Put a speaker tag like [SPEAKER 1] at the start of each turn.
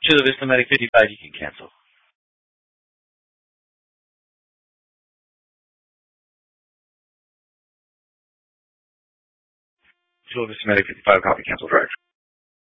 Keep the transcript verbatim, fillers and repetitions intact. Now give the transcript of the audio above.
[SPEAKER 1] Chula Vista Medic fifty-five, you can cancel. Chula Vista Medic fifty-five, copy, cancel, correct.